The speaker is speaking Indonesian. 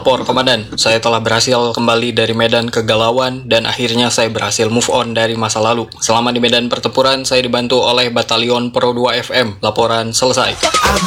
Lapor komandan, saya telah berhasil kembali dari medan kegalauan dan akhirnya saya berhasil move on dari masa lalu. Selama di medan pertempuran, saya dibantu oleh Batalion Pro 2 FM. Laporan selesai.